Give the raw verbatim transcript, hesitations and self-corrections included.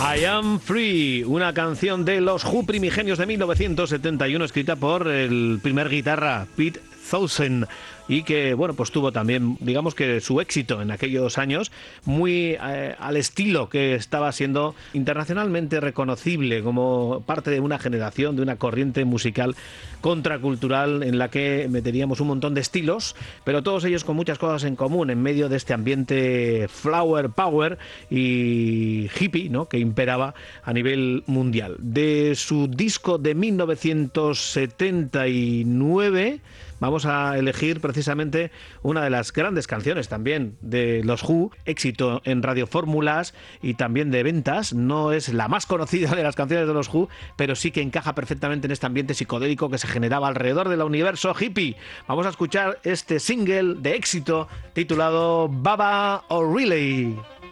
I Am Free, una canción de los Who primigenios de mil novecientos setenta y uno, escrita por el primer guitarra, Pete Townshend, y que, bueno, pues tuvo también, digamos que su éxito en aquellos años, muy eh, al estilo que estaba siendo internacionalmente reconocible como parte de una generación, de una corriente musical contracultural en la que meteríamos un montón de estilos, pero todos ellos con muchas cosas en común en medio de este ambiente flower power y hippie, ¿no?, que imperaba a nivel mundial. De su disco de mil novecientos setenta y nueve vamos a elegir precisamente una de las grandes canciones también de los Who, éxito en radiofórmulas y también de ventas. No es la más conocida de las canciones de los Who, pero sí que encaja perfectamente en este ambiente psicodélico que se generaba alrededor del universo hippie. Vamos a escuchar este single de éxito titulado Baba O'Reilly.